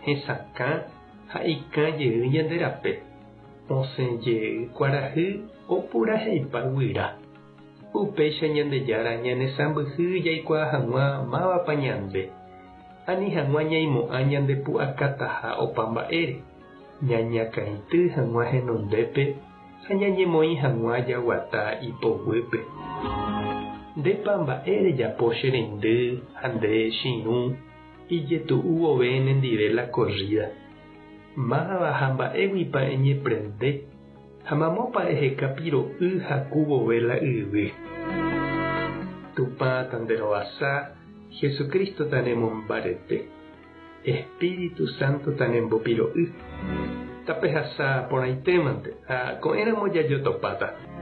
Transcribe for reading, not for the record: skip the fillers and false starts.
hesakã ha ikã jey ñande rape osẽjey kuarahy opurahéipa guyra upéicha ñandejára ñanesãmbyhy jaikuaa hag̃ua mávapa ñande ani hag̃ua ñaimo'ã ñande pu'akataha opa mba'ére ñañakãity hag̃ua henondépe ha ñañemoĩ hag̃ua jaguata ipoguýpe ndépa mba'ére japo che reindy ha nde chiru ijetu'u vove nendive la corrida mávapa ha mba'éguipa eñeprende ha mamópa ehekapiro'y haku vove la yvy Tupã tanderovasa Jesucristo tanemombarete Espíritu Santo tanembopiro'y tapehasa porãitémante ha ko'ẽramo jajotopáta